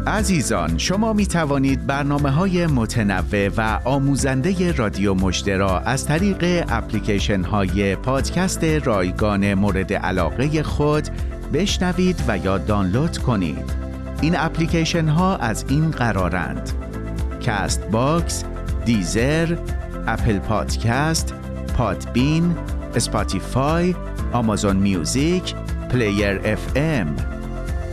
عزیزان، شما می توانید برنامه‌های متنوع و آموزنده رادیو مژده را از طریق اپلیکیشن‌های پادکست رایگان مورد علاقه خود بشنوید و یا دانلود کنید. این اپلیکیشن‌ها از این قرارند: کست باکس، دیزر، اپل پادکست، پادبین، اسپاتیفای، آمازون میوزیک، پلیر FM.